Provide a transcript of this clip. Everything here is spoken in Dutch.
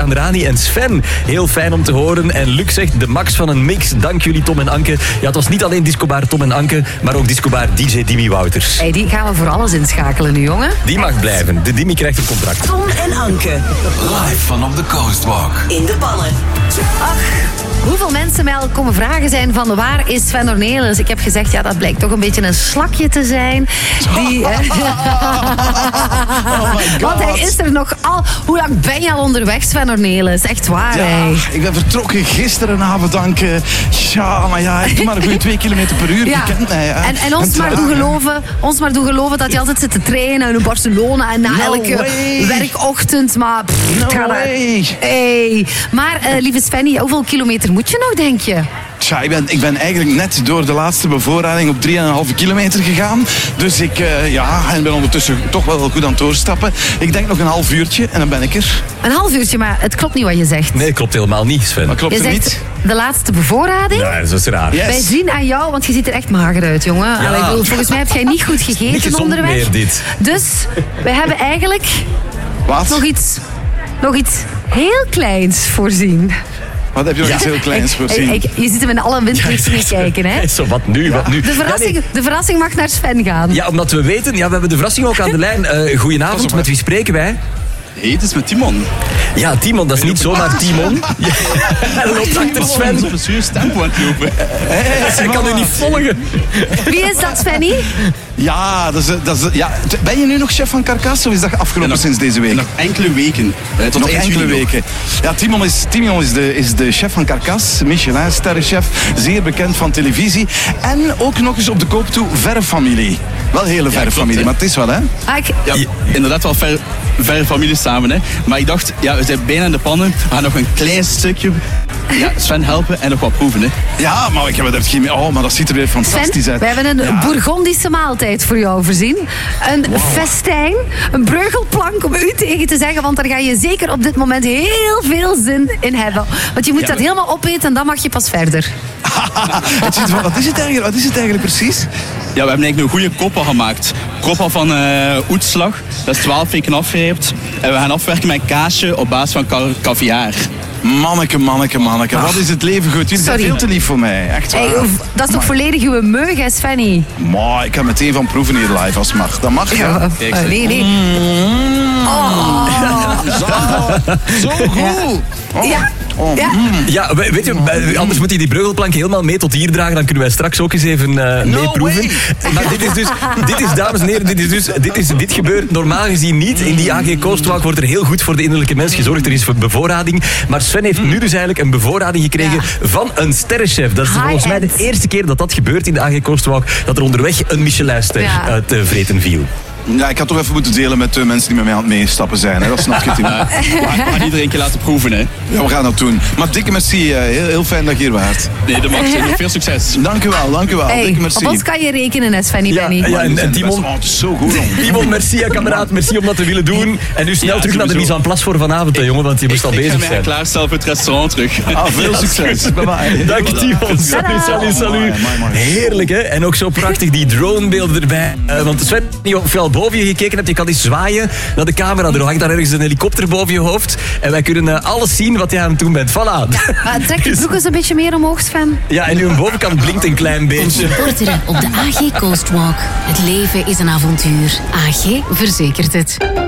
Daan, Rani en Sven. Heel fijn om te horen. En Luc zegt de max van een mix. Dank jullie Tom en Anke. Ja, het was niet alleen discobaar Tom en Anke, maar ook discobaar DJ Dimi Wouters. Hey, die gaan we voor alles inschakelen nu, jongen. Die mag blijven. De Dimi krijgt een contract. Tom en Anke. Live van op de Coastwalk. In de ballen. Ach, hoeveel mensen mij al komen vragen zijn van waar is Sven Ornelis? Ik heb gezegd, ja, dat blijkt toch een beetje een slakje te zijn. Die, Oh my God. Want hij is er nog al... Hoe lang ben je al onderweg, Sven Ornelis? Echt waar, Ja, hè? ik ben vertrokken gisterenavond, Anke. Ja, maar ja, ik doe maar een goede 2 kilometer per uur. Ja. Je kent mij, hè. En ons maar doen geloven dat je altijd zit te trainen in Barcelona en na No elke way. werkochtend. Maar het No gaat way. Hey. Maar lieve Svenny, hoeveel kilometer moet je nog, denk je? Tja, ik ben eigenlijk net door de laatste bevoorrading op 3,5 kilometer gegaan. Dus ik en ben ondertussen toch wel goed aan het doorstappen. Ik denk nog een half uurtje en dan ben ik er. Een half uurtje, maar het klopt niet wat je zegt. Nee, klopt helemaal niet, Sven. Maar klopt Je het zegt niet? de laatste bevoorrading. Ja, dat is raar. Yes. Wij zien aan jou, want je ziet er echt mager uit, jongen. Ja. Allee, ik bedoel, volgens mij heb jij niet goed gegeten Niet gezond onderweg. meer, dit. Dus we hebben eigenlijk Wat? nog iets heel kleins voorzien. Wat heb je nog iets heel kleins voorzien? Je zit hem in alle windrichtingen kijken, hè? Zo, wat nu, wat nu? De verrassing mag naar Sven gaan. Ja, omdat we weten, we hebben de verrassing ook aan de lijn. Goedenavond, met wie spreken wij? Hey, het is met Timon. Ja, Timon, dat is niet zomaar Timon. Ja, hij loopt achter Sven. Op een serieus tempo aan het lopen. Hij kan u niet volgen. Wie is dat, Svenny? Ja, ben je nu nog chef van Carcasse of is dat afgelopen sinds deze week? Nog enkele weken. Tot Nog eind enkele juli nog. weken. Ja, Timon is de chef van Carcasse, Michelin-sterrenchef, zeer bekend van televisie. En ook nog eens op de koop toe verre familie. Wel hele verre klopt, familie, hè. maar het is wel, hè? Ja, inderdaad wel verre familie samen. Hè. Maar ik dacht, ja, we zijn bijna in de pannen. We gaan nog een klein stukje Sven helpen en nog wat proeven. Hè. Ja, maar ik heb het geen meer. Oh, maar dat ziet er weer fantastisch Sven, uit. we hebben een Bourgondische maaltijd voor jou voorzien. Een festijn, een breugelplank om u tegen te zeggen, want daar ga je zeker op dit moment heel veel zin in hebben. Want je moet dat helemaal opeten en dan mag je pas verder. Wat is het eigenlijk precies? Ja, we hebben eigenlijk een goede koppel gemaakt. Koppel van oetslag. Dat is 12 weken afgerijpt. En we gaan afwerken met kaasje op basis van caviar. Manneke. Wat is het leven goed. Jullie zijn Sorry. veel te lief voor mij. Echt waar. Hey, dat is toch volledig uw meug, hè, Svenny? Maar ik kan meteen van proeven hier live als het mag. Dat mag, ja. Nee. Zo goed. Oh. Ja. Ja. Ja, weet je, anders moet hij die breugelplank helemaal mee tot hier dragen. Dan kunnen wij straks ook eens even meeproeven. Maar dit is, dames en heren, dit gebeurt normaal gezien niet. In die AG Coastwalk wordt er heel goed voor de innerlijke mens gezorgd. Er is voor bevoorrading. Maar Sven heeft nu dus eigenlijk een bevoorrading gekregen van een sterrenchef. Dat is volgens mij de eerste keer dat dat gebeurt in de AG Coastwalk. Dat er onderweg een Michelinster uit de vreten viel. Ja, ik had toch even moeten delen met de mensen die met mij aan het meestappen zijn. Hè. Dat snap je, Tim. We gaan iedereen een keer laten proeven. Hè. Ja, we gaan dat doen. Maar dikke merci. Heel fijn dat je hier waart. Nee, dat mag zijn. Veel succes. Dank u wel. Hey, Dikke merci. op ons kan je rekenen, hè, Svenny Benny. Ja, en Timon... Oh, het is zo goed. Timon, merci, hè, kameraad. Merci om dat te willen doen. En nu snel terug naar de mise en place voor vanavond, hè, jongen, want je moest al bezig Ik ga mij zijn. klaarstellen voor het restaurant terug. Veel succes. Bye-bye. Dank Timon. Salut. Mooi. Heerlijk, hè? En ook zo prachtig die dronebeelden erbij. Want Sven, of je al boven je gekeken hebt, je kan eens zwaaien naar de camera. Er hangt daar ergens een helikopter boven je hoofd. En wij kunnen alles zien wat je aan het doen bent. Voilà. Maar trek je broek eens een beetje meer omhoog, Sven. Ja, en uw bovenkant blinkt een klein beetje. Supporteren op de AG Coastwalk. Het leven is een avontuur. AG verzekert het.